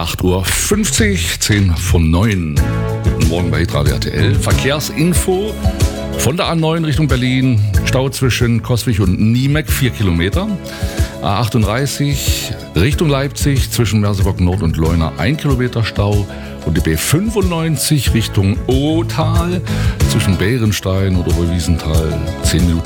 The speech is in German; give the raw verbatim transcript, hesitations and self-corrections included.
acht Uhr fünfzig, zehn von neun. Guten Morgen bei Hitradio R T L. Verkehrsinfo von der A neun Richtung Berlin. Stau zwischen Coswig und Niemek, vier Kilometer. A achtunddreißig Richtung Leipzig zwischen Merseburg Nord und Leuna, ein Kilometer Stau. Und die B fünfundneunzig Richtung Othal zwischen Bärenstein oder Wiesenthal, zehn Minuten